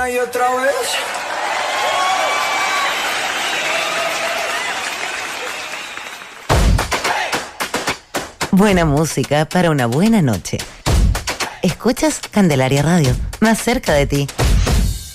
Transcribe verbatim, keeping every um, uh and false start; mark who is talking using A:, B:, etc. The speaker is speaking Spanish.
A: una y otra vez.
B: Buena música para una buena noche. Escuchas Candelaria Radio, más cerca de ti.